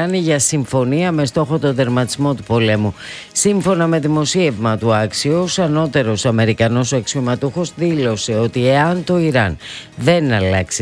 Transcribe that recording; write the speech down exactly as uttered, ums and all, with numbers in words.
μιλάνε για συμφωνία με στόχο τον τερματισμό του πολέμου. Σύμφωνα με δημοσίευμα του Axios, ανώτερος Αμερικανός αξιωματούχος δήλωσε ότι εάν το Ιράν δεν αλλάξει